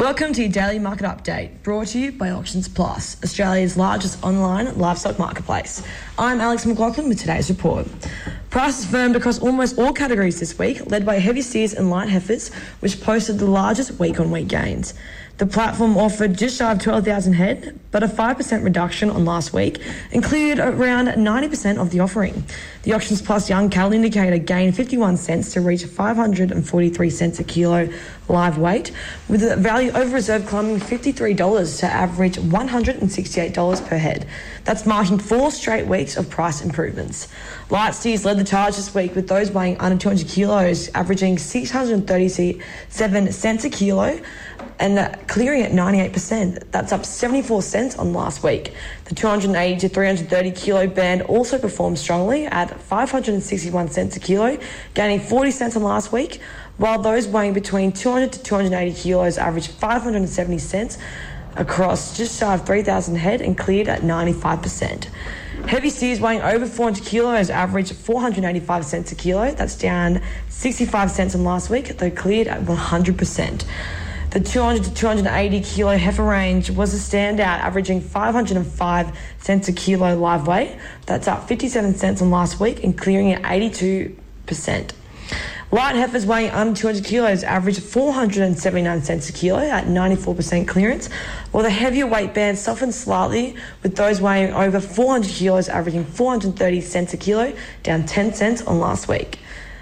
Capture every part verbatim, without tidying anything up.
Welcome to your Daily Market Update, brought to you by Auctions Plus, Australia's largest online livestock marketplace. I'm Alex McLaughlin with today's report. Prices firmed across almost all categories this week, led by heavy steers and light heifers, which posted the largest week-on-week gains. The platform offered just shy of twelve thousand head, but a five percent reduction on last week and cleared around ninety percent of the offering. The Auctions Plus Young Cattle Indicator gained fifty-one cents to reach five hundred forty-three cents a kilo live weight, with the value over reserve climbing fifty-three dollars to average one hundred sixty-eight dollars per head. That's marking four straight weeks of price improvements. Light steers led the charge this week, with those weighing under two hundred kilos averaging six hundred thirty-seven cents a kilo and clearing at ninety-eight percent. That's up seventy-four cents on last week. The two hundred eighty to three hundred thirty kilo band also performed strongly at five hundred sixty-one cents a kilo, gaining forty cents on last week, while those weighing between two hundred to two hundred eighty kilos averaged five hundred seventy cents across just shy of three thousand head and cleared at ninety-five percent. Heavy steers weighing over four hundred kilos averaged four hundred eighty-five cents a kilo. That's down sixty-five cents on last week, though cleared at one hundred percent. The two hundred to two hundred eighty kilo heifer range was a standout, averaging five hundred five cents a kilo live weight. That's up fifty-seven cents on last week and clearing at eighty-two percent. Light heifers weighing under two hundred kilos averaged four hundred seventy-nine cents a kilo at ninety-four percent clearance, while the heavier weight band softened slightly, with those weighing over four hundred kilos averaging four hundred thirty cents a kilo, down ten cents on last week.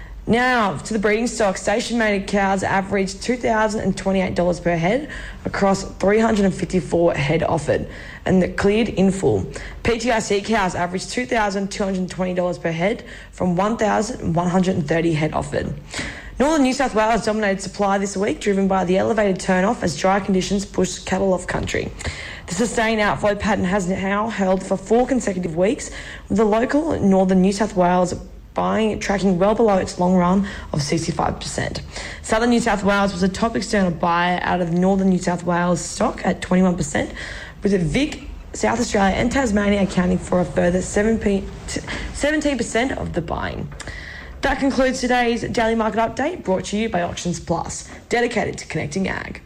Now, to the breeding stock, station-mated cows averaged two thousand twenty-eight dollars per head across three hundred fifty-four head offered, and that cleared in full. P T I C cows averaged two thousand two hundred twenty dollars per head from one thousand one hundred thirty head offered. Northern New South Wales dominated supply this week, driven by the elevated turn-off as dry conditions pushed cattle off country. The sustained outflow pattern has now held for four consecutive weeks, with the local Northern New South Wales buying tracking well below its long run of sixty-five percent. Southern New South Wales was the top external buyer out of Northern New South Wales stock at twenty-one percent, with Vic, South Australia and Tasmania accounting for a further seventeen percent of the buying. That concludes today's Daily Market Update, brought to you by Auctions Plus, dedicated to connecting ag.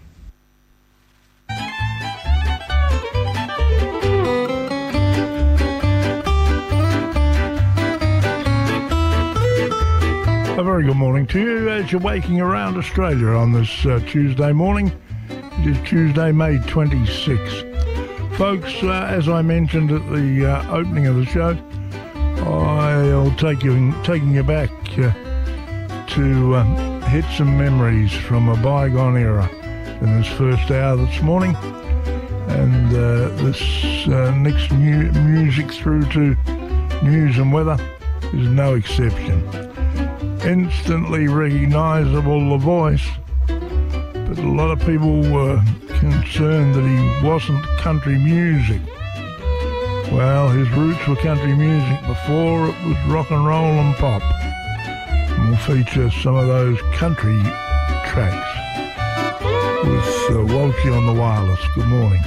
A very good morning to you as you're waking around Australia on this uh, Tuesday morning. It is Tuesday, May twenty-sixth. Folks, uh, as I mentioned at the uh, opening of the show, I'll take you taking you back uh, to um, hit some memories from a bygone era in this first hour this morning. And uh, this uh, next new music through to news and weather is no exception. Instantly recognisable, the voice, but a lot of people were concerned that he wasn't country music. Well, his roots were country music before it was rock and roll and pop. And we'll feature some of those country tracks with uh, Walshy on the wireless. Good morning.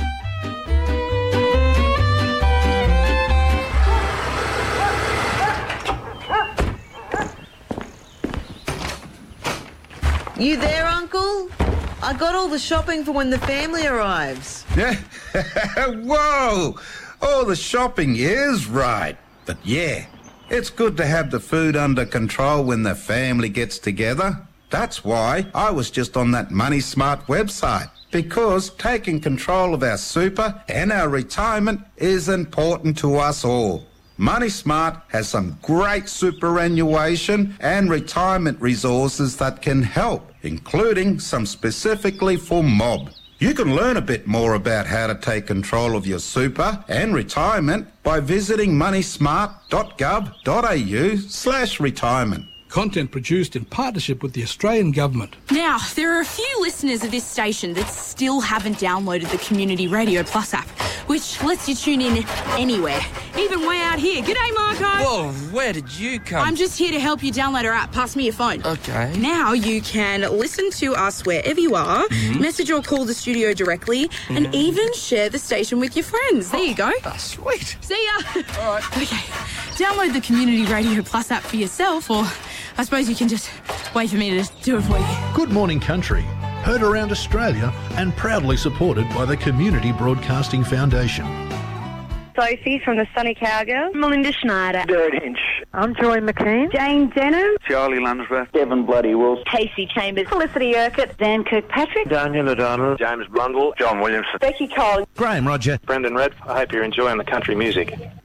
You there, Uncle? I got all the shopping for when the family arrives. Yeah. Whoa! All the shopping is right. But yeah, it's good to have the food under control when the family gets together. That's why I was just on that Money Smart website. Because taking control of our super and our retirement is important to us all. Money Smart has some great superannuation and retirement resources that can help, including some specifically for mob. You can learn a bit more about how to take control of your super and retirement by visiting moneysmart.gov.au slash retirement. Content produced in partnership with the Australian Government. Now, there are a few listeners of this station that still haven't downloaded the Community Radio Plus app, which lets you tune in anywhere, even way out here. G'day, Marco. Whoa, where did you come? I'm just here to help you download our app. Pass me your phone. Okay. Now you can listen to us wherever you are, mm-hmm. message or call the studio directly, mm-hmm. and even share the station with your friends. There you go. Oh, sweet. See ya. All right. Okay. Download the Community Radio Plus app for yourself, or I suppose you can just wait for me to do it for you. Good morning, country. heard around Australia and proudly supported by the Community Broadcasting Foundation. Sophie from the Sunny Cowgirl. Melinda Schneider. Derek Hinch. I'm Joy McKean. Jane Denham. Charlie Lunsworth. Devon Bloody Wills. Casey Chambers. Felicity Urquhart. Dan Kirkpatrick. Daniel O'Donnell. James Blundell. John Williamson. Becky Cole. Graham Roger. Brendan Red. I hope you're enjoying the country music.